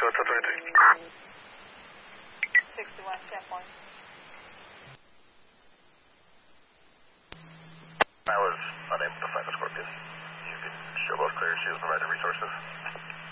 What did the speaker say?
61, 10 points. I was unable to find the Scorpion. You can show both clear. She will provide the resources.